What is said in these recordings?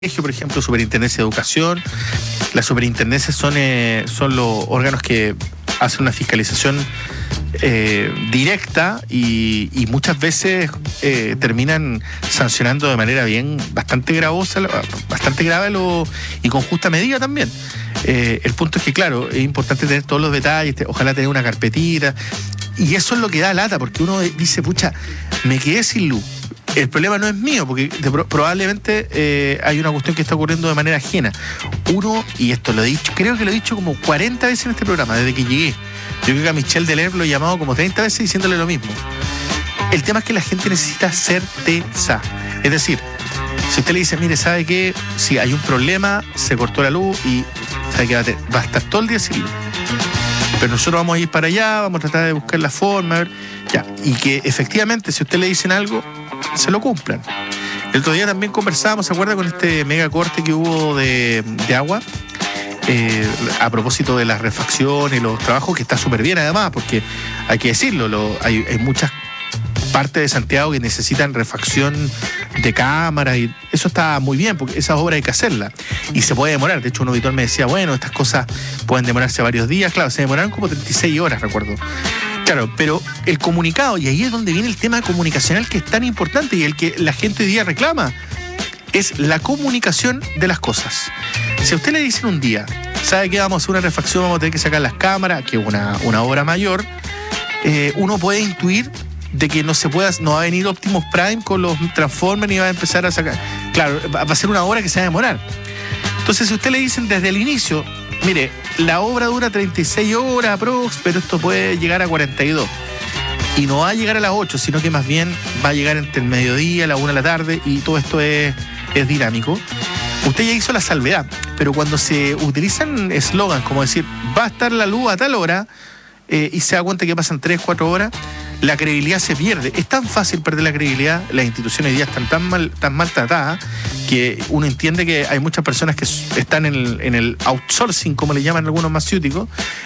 por ejemplo, Superintendencia de Educación. Las superintendencias son los órganos que hacen una fiscalización directa y muchas veces terminan sancionando de manera bastante gravosa, bastante grave y con justa medida también. El punto es que, claro, es importante tener todos los detalles, ojalá tener una carpetita, y eso es lo que da lata, porque uno dice, pucha, me quedé sin luz. El problema no es mío, porque probablemente hay una cuestión que está ocurriendo de manera ajena. Uno, y esto lo he dicho, creo que lo he dicho como 40 veces en este programa, desde que llegué. Yo creo que a Michel Delerm lo he llamado como 30 veces diciéndole lo mismo. El tema es que la gente necesita certeza. Es decir, si usted le dice, mire, ¿sabe qué? Si hay un problema, se cortó la luz y sabe que va a estar todo el día sin luz. Pero nosotros vamos a ir para allá, vamos a tratar de buscar la forma, a ver, ya. Y que efectivamente, si a usted le dicen algo, se lo cumplan. El otro día también conversábamos, ¿se acuerda? Con este mega corte que hubo de agua, a propósito de las refacciones y los trabajos, que está súper bien además, porque hay que decirlo, hay muchas partes de Santiago que necesitan refacción de cámaras y eso está muy bien, porque esas obras hay que hacerlas y se puede demorar. De hecho, un auditor me decía, bueno, estas cosas pueden demorarse varios días. Claro, se demoraron como 36 horas, recuerdo. Claro, pero el comunicado, y ahí es donde viene el tema comunicacional, que es tan importante y el que la gente hoy día reclama, es la comunicación de las cosas. Si a usted le dicen un día, ¿sabe qué? Vamos a hacer una refacción, vamos a tener que sacar las cámaras, que es una obra mayor, uno puede intuir de que no va a venir Optimus Prime con los Transformers y va a empezar a sacar. Claro, va a ser una obra que se va a demorar. Entonces, si a usted le dicen desde el inicio, mire, la obra dura 36 horas aprox, pero esto puede llegar a 42. Y no va a llegar a las 8, sino que más bien va a llegar entre el mediodía, la 1 de la tarde, y todo esto es dinámico. Usted ya hizo la salvedad, pero cuando se utilizan eslogans como decir, va a estar la luz a tal hora, y se da cuenta que pasan 3, 4 horas, la credibilidad se pierde. Es tan fácil perder la credibilidad, las instituciones hoy día están tan mal tratadas, que uno entiende que hay muchas personas que están en el outsourcing, como le llaman algunos farmacéuticos,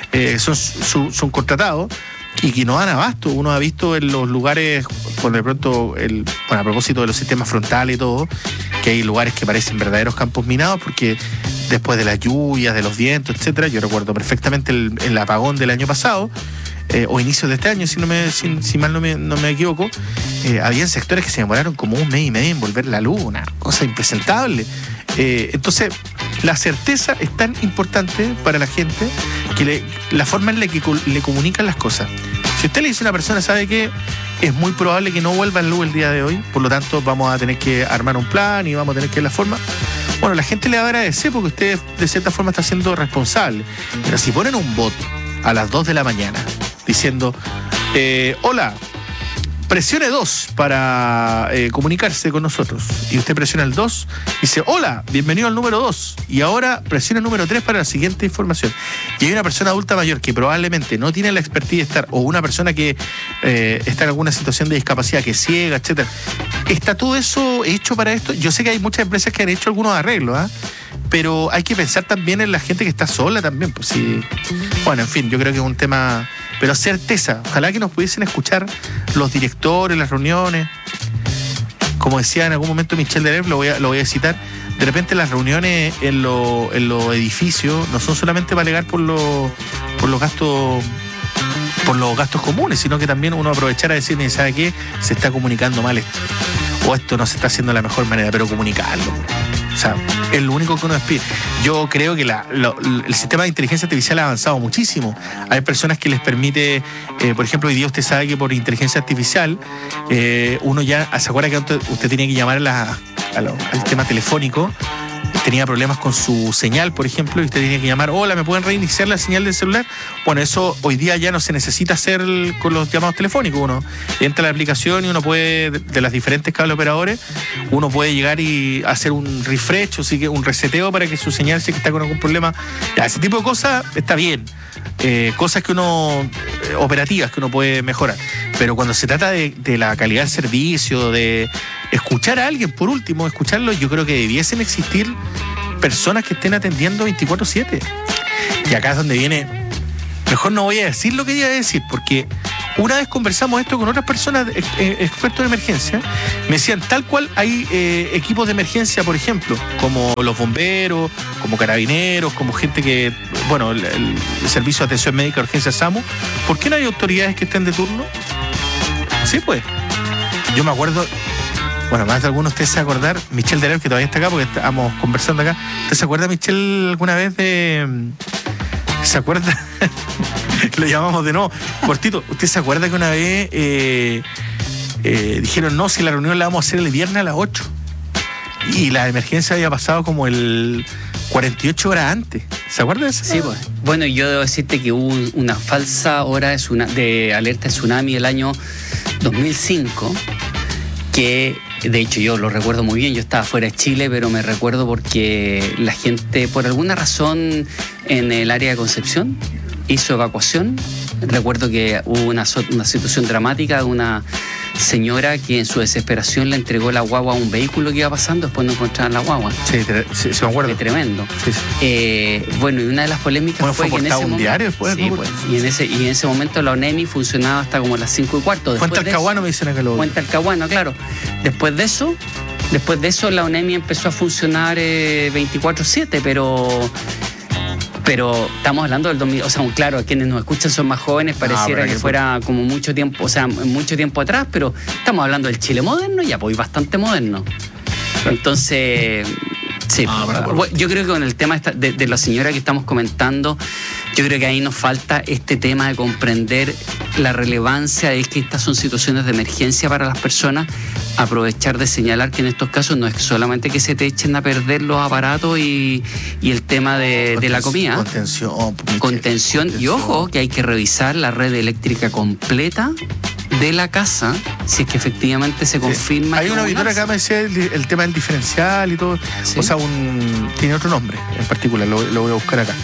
son contratados y que no dan abasto. Uno ha visto en los lugares, cuando de pronto, a propósito de los sistemas frontales y todo, que hay lugares que parecen verdaderos campos minados, porque después de las lluvias, de los vientos, etcétera, yo recuerdo perfectamente el apagón del año pasado, o inicios de este año, si mal no me equivoco, habían sectores que se demoraron como 1 mes y medio en volver la luz, una cosa impresentable. Entonces, la certeza es tan importante para la gente, que la forma en la que le comunican las cosas. Si usted le dice a una persona, ¿sabe qué? Es muy probable que no vuelva la luz el día de hoy, por lo tanto vamos a tener que armar un plan y vamos a tener que ver la forma. Bueno, la gente le va a agradecer porque usted de cierta forma está siendo responsable. Pero si ponen un bot a las 2 de la mañana diciendo, hola, presione 2 para comunicarse con nosotros, y usted presiona el 2 y dice, hola, bienvenido al número 2, y ahora presiona el número 3 para la siguiente información, y hay una persona adulta mayor que probablemente no tiene la expertise de estar, o una persona que está en alguna situación de discapacidad, que es ciega, etcétera, ¿está todo eso hecho para esto? Yo sé que hay muchas empresas que han hecho algunos arreglos, pero hay que pensar también en la gente que está sola también, pues sí. Bueno, en fin, yo creo que es un tema, pero certeza. Ojalá que nos pudiesen escuchar los directores, las reuniones. Como decía en algún momento Michel Delerm, lo voy a citar, de repente las reuniones en los edificios no son solamente para alegar por los gastos comunes, sino que también uno aprovechar a decir, ¿sabe qué? Se está comunicando mal esto, o esto no se está haciendo de la mejor manera, pero comunicarlo. O sea, es lo único que uno despide. Yo creo que el sistema de inteligencia artificial ha avanzado muchísimo. Hay personas que les permite, por ejemplo, hoy día usted sabe que por inteligencia artificial, uno ya, ¿se acuerda que usted tenía que llamar al tema telefónico? Tenía problemas con su señal, por ejemplo, y usted tenía que llamar, hola, ¿me pueden reiniciar la señal del celular? Bueno, eso hoy día ya no se necesita hacer con los llamados telefónicos. Uno entra a la aplicación y uno puede, de las diferentes cables operadores, uno puede llegar y hacer un refresh, o sí que un reseteo para que su señal, si está con algún problema. Ya, ese tipo de cosas está bien. Cosas que operativas que uno puede mejorar. Pero cuando se trata de la calidad del servicio, de escuchar a alguien, por último, escucharlo, yo creo que debiesen existir personas que estén atendiendo 24/7. Y acá es donde viene, mejor no voy a decir lo que iba a decir, porque una vez conversamos esto con otras personas, expertos en emergencia, me decían, tal cual hay equipos de emergencia, por ejemplo, como los bomberos, como carabineros, como gente que, bueno, el Servicio de Atención Médica de Urgencia SAMU, ¿por qué no hay autoridades que estén de turno? Sí, pues. Yo me acuerdo, bueno, más de algunos de ustedes se acordar, Michelle Derel, que todavía está acá, porque estamos conversando acá. ¿Usted se acuerda, Michelle, alguna vez de... ¿Se acuerda? Lo llamamos de nuevo. Cortito, ¿usted se acuerda que una vez dijeron, no, si la reunión la vamos a hacer el viernes a las 8? Y la emergencia había pasado como el 48 horas antes. ¿Se acuerda de eso? Sí, pues. Bueno, yo debo decirte que hubo una falsa hora de alerta de tsunami el año 2005, que de hecho yo lo recuerdo muy bien. Yo estaba fuera de Chile, pero me recuerdo porque la gente, por alguna razón, en el área de Concepción hizo evacuación. Recuerdo que hubo una situación dramática de una señora que en su desesperación le entregó la guagua a un vehículo que iba pasando, después no encontraban la guagua. Sí, me acuerdo. Fue tremendo. Sí. Bueno, y una de las polémicas fue que en ese momento... diario después, sí, pues, y en ese momento la ONEMI funcionaba hasta como las 5:15. Fuente Alcahuano, me dicen acá luego. Fuente Alcahuano, claro. Después de eso la ONEMI empezó a funcionar 24/7, pero estamos hablando del 2000, o sea, claro, quienes nos escuchan son más jóvenes, pareciera que fuera como mucho tiempo, o sea, mucho tiempo atrás, pero estamos hablando del Chile moderno, ya pues bastante moderno. Entonces, sí, yo creo que con el tema de la señora que estamos comentando, yo creo que ahí nos falta este tema de comprender la relevancia de que estas son situaciones de emergencia para las personas, aprovechar de señalar que en estos casos no es solamente que se te echen a perder los aparatos y el tema de la comida. Contención. Y ojo, que hay que revisar la red eléctrica completa de la casa, si es que efectivamente se confirma. Hay una auditora acá me decía el tema del diferencial y todo. ¿Sí? O sea, tiene otro nombre en particular, lo voy a buscar acá.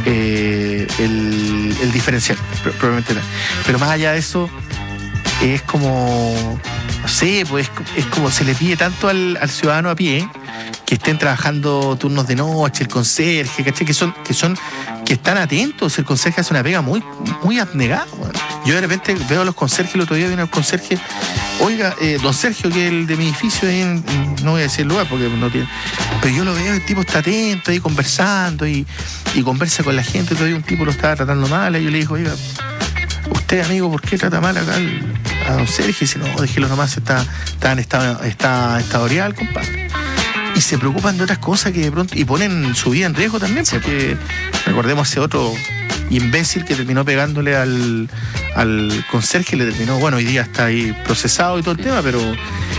El diferencial, probablemente no. Pero más allá de eso, es como, no sé, pues es como se le pide tanto al ciudadano a pie que estén trabajando turnos de noche, el conserje, ¿cachai? Que están atentos. El conserje hace una pega muy, muy abnegada. Bueno. Yo de repente veo a los conserjes, el otro día vino el conserje, oiga, don Sergio, que es el de mi edificio, no voy a decir el lugar porque no tiene, pero yo lo veo, el tipo está atento ahí conversando y conversa con la gente. Todavía un tipo lo estaba tratando mal y yo le digo, oiga, usted, amigo, ¿por qué trata mal acá a don Sergio? Y dice, no, déjelo nomás, está en estado real, compadre. Y se preocupan de otras cosas que de pronto, y ponen su vida en riesgo también, porque recordemos ese otro imbécil que terminó pegándole al conserje, le terminó, bueno, hoy día está ahí procesado y todo el tema, pero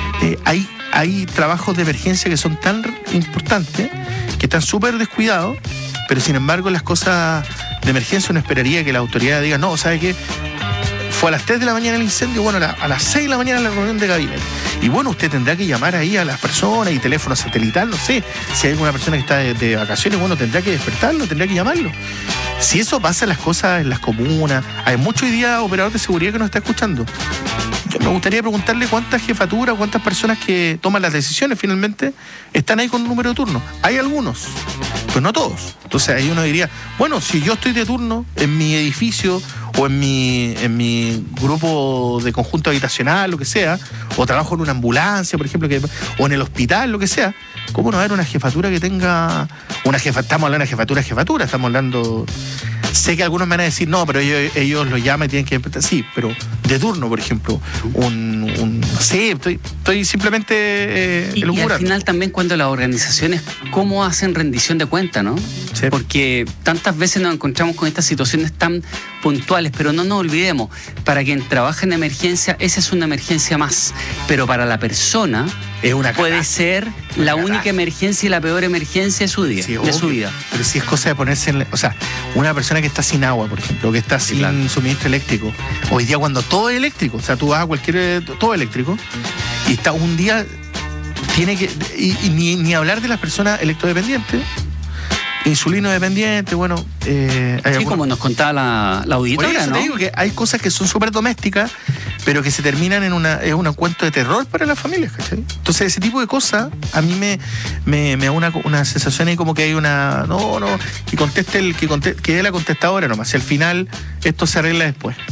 hay trabajos de emergencia que son tan importantes, que están súper descuidados, pero sin embargo las cosas de emergencia uno esperaría que la autoridad diga, no, ¿sabe qué? Fue a las 3 de la mañana el incendio, bueno, a las 6 de la mañana la reunión de gabinete. Y bueno, usted tendrá que llamar ahí a las personas y teléfono satelital, no sé, si hay alguna persona que está de vacaciones, bueno, tendrá que despertarlo, tendrá que llamarlo. Si eso pasa en las cosas, en las comunas, hay mucho hoy día operador de seguridad que nos está escuchando. Yo me gustaría preguntarle cuántas jefaturas, cuántas personas que toman las decisiones finalmente están ahí con un número de turno. Hay algunos, pero no todos. Entonces ahí uno diría, bueno, si yo estoy de turno en mi edificio o en mi grupo de conjunto habitacional, lo que sea, o trabajo en una ambulancia, por ejemplo, o en el hospital, lo que sea, ¿cómo no haber una jefatura que tenga estamos hablando de jefatura, estamos hablando... Sé que algunos me van a decir, no, pero ellos lo llaman y tienen que... Sí, pero de turno, por ejemplo, no sé, estoy simplemente y al final también cuando las organizaciones, ¿cómo hacen rendición de cuenta, no? Sí. Porque tantas veces nos encontramos con estas situaciones tan puntuales, pero no nos olvidemos, para quien trabaja en emergencia, esa es una emergencia más, pero para la persona... puede ser la única emergencia y la peor emergencia de su día, sí, de su vida. Pero si es cosa de ponerse o sea, una persona que está sin agua, por ejemplo, que está sin suministro eléctrico, hoy día cuando todo es eléctrico, o sea, tú vas a todo eléctrico, y está un día, tiene que, y ni hablar de las personas electrodependientes, insulino dependiente, bueno... sí, como nos contaba la auditora, ¿no? Te digo que hay cosas que son súper domésticas, pero que se terminan en un cuento de terror para las familias, ¿cachai? Entonces ese tipo de cosas a mí me da una sensación ahí como que hay una... No, que conteste que dé la contestadora nomás, si al final esto se arregla después.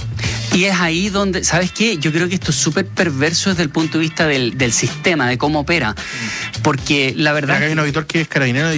Y es ahí donde, ¿sabes qué? Yo creo que esto es súper perverso desde el punto de vista del sistema, de cómo opera. Porque la verdad... Acá hay un auditor que es carabinero